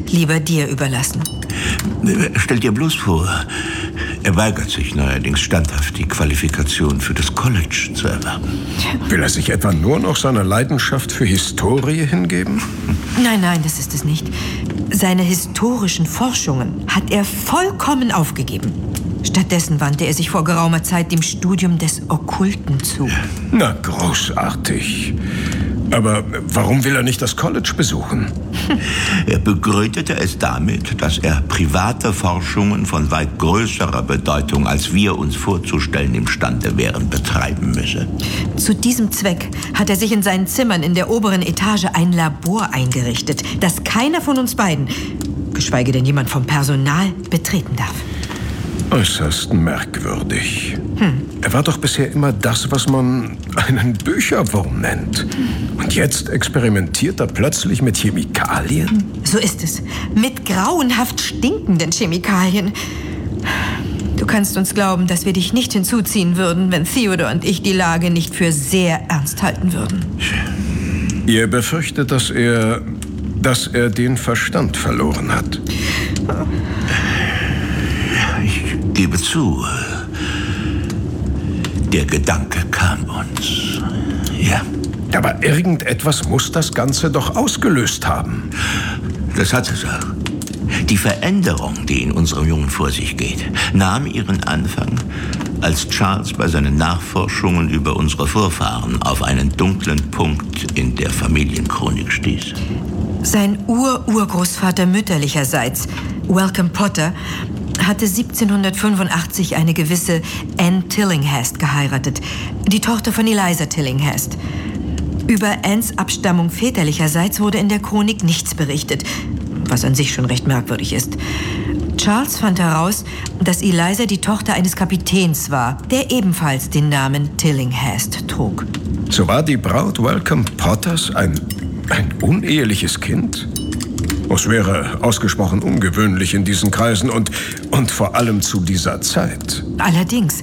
lieber dir überlassen. Stell dir bloß vor, er weigert sich neuerdings standhaft, die Qualifikation für das College zu erwerben. Will er sich etwa nur noch seiner Leidenschaft für Historie hingeben? Nein, das ist es nicht. Seine historischen Forschungen hat er vollkommen aufgegeben. Stattdessen wandte er sich vor geraumer Zeit dem Studium des Okkulten zu. Na, großartig. Aber warum will er nicht das College besuchen? Er begründete es damit, dass er private Forschungen von weit größerer Bedeutung, als wir uns vorzustellen imstande wären, betreiben müsse. Zu diesem Zweck hat er sich in seinen Zimmern in der oberen Etage ein Labor eingerichtet, das keiner von uns beiden, geschweige denn jemand vom Personal, betreten darf. Äußerst merkwürdig. Er war doch bisher immer das, was man einen Bücherwurm nennt. Und jetzt experimentiert er plötzlich mit Chemikalien? So ist es. Mit grauenhaft stinkenden Chemikalien. Du kannst uns glauben, dass wir dich nicht hinzuziehen würden, wenn Theodore und ich die Lage nicht für sehr ernst halten würden. Ihr befürchtet, dass er den Verstand verloren hat. Ich gebe zu, der Gedanke kam uns. Ja. Aber irgendetwas muss das Ganze doch ausgelöst haben. Das hat es auch. Die Veränderung, die in unserem Jungen vor sich geht, nahm ihren Anfang, als Charles bei seinen Nachforschungen über unsere Vorfahren auf einen dunklen Punkt in der Familienchronik stieß. Sein Urgroßvater mütterlicherseits, Welcome Potter, hatte 1785 eine gewisse Anne Tillinghast geheiratet, die Tochter von Eliza Tillinghast. Über Annes Abstammung väterlicherseits wurde in der Chronik nichts berichtet, was an sich schon recht merkwürdig ist. Charles fand heraus, dass Eliza die Tochter eines Kapitäns war, der ebenfalls den Namen Tillinghast trug. So war die Braut Welcome Potters ein uneheliches Kind? Es wäre ausgesprochen ungewöhnlich in diesen Kreisen und vor allem zu dieser Zeit. Allerdings.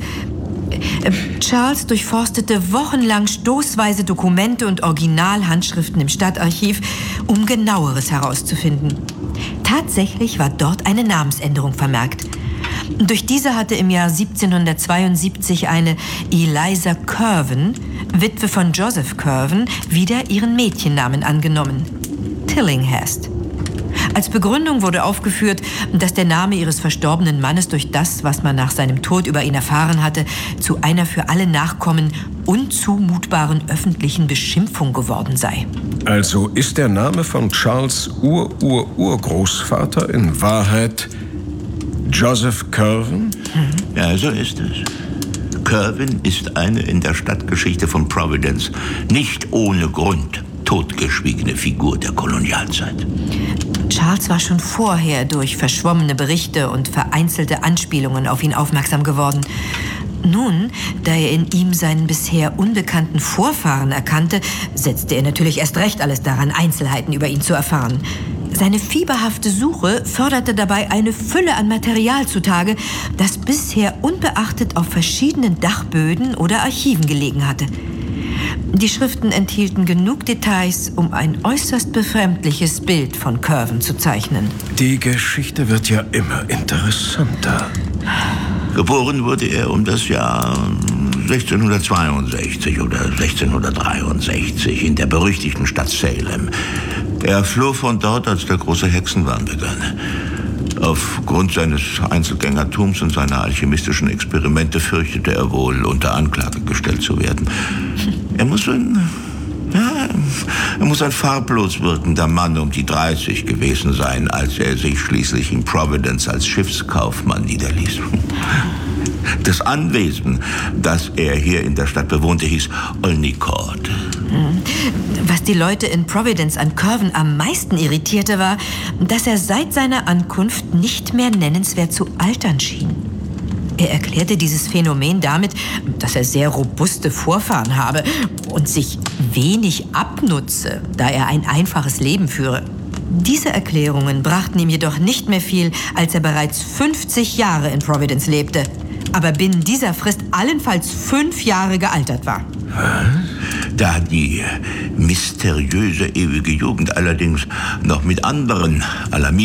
Charles durchforstete wochenlang stoßweise Dokumente und Originalhandschriften im Stadtarchiv, um Genaueres herauszufinden. Tatsächlich war dort eine Namensänderung vermerkt. Durch diese hatte im Jahr 1772 eine Eliza Curwen, Witwe von Joseph Curwen, wieder ihren Mädchennamen angenommen: Tillinghast. Als Begründung wurde aufgeführt, dass der Name ihres verstorbenen Mannes durch das, was man nach seinem Tod über ihn erfahren hatte, zu einer für alle Nachkommen unzumutbaren öffentlichen Beschimpfung geworden sei. Also ist der Name von Charles' Urgroßvater in Wahrheit Joseph Curwen? Ja, so ist es. Curwen ist eine in der Stadtgeschichte von Providence nicht ohne Grund totgeschwiegene Figur der Kolonialzeit. Charles war schon vorher durch verschwommene Berichte und vereinzelte Anspielungen auf ihn aufmerksam geworden. Nun, da er in ihm seinen bisher unbekannten Vorfahren erkannte, setzte er natürlich erst recht alles daran, Einzelheiten über ihn zu erfahren. Seine fieberhafte Suche förderte dabei eine Fülle an Material zutage, das bisher unbeachtet auf verschiedenen Dachböden oder Archiven gelegen hatte. Die Schriften enthielten genug Details, um ein äußerst befremdliches Bild von Curwen zu zeichnen. Die Geschichte wird ja immer interessanter. Geboren wurde er um das Jahr 1662 oder 1663 in der berüchtigten Stadt Salem. Er floh von dort, als der große Hexenwahn begann. Aufgrund seines Einzelgängertums und seiner alchemistischen Experimente fürchtete er wohl, unter Anklage gestellt zu werden. Er muss ein farblos wirkender Mann um die 30 gewesen sein, als er sich schließlich in Providence als Schiffskaufmann niederließ. Das Anwesen, das er hier in der Stadt bewohnte, hieß Olney Court. Was die Leute in Providence an Curwen am meisten irritierte, war, dass er seit seiner Ankunft nicht mehr nennenswert zu altern schien. Er erklärte dieses Phänomen damit, dass er sehr robuste Vorfahren habe und sich wenig abnutze, da er ein einfaches Leben führe. Diese Erklärungen brachten ihm jedoch nicht mehr viel, als er bereits 50 Jahre in Providence lebte, aber binnen dieser Frist allenfalls 5 Jahre gealtert war. Da die mysteriöse ewige Jugend allerdings noch mit anderen